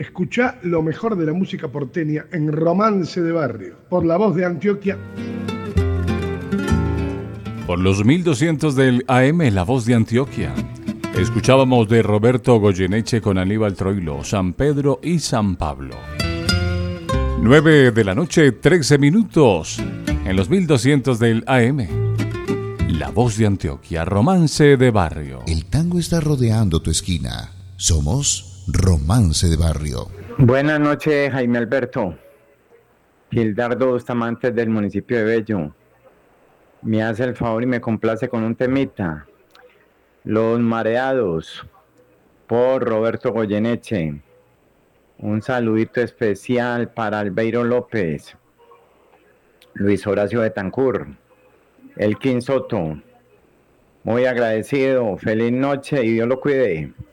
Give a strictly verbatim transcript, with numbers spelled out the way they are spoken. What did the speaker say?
Escuchá lo mejor de la música porteña en Romance de Barrio, por La Voz de Antioquia. Por los mil doscientos del A M, La Voz de Antioquia. Escuchábamos de Roberto Goyeneche con Aníbal Troilo, San Pedro y San Pablo. nueve de la noche, trece minutos, en los mil doscientos del A M. La Voz de Antioquia, Romance de Barrio. El tango está rodeando tu esquina. Somos Romance de Barrio. Buenas noches, Jaime Alberto. Gildardo Bustamante del municipio de Bello. Me hace el favor y me complace con un temita. Los Mareados, por Roberto Goyeneche. Un saludito especial para Albeiro López, Luis Horacio Betancur, Elkin Soto. Muy agradecido, feliz noche y Dios lo cuide.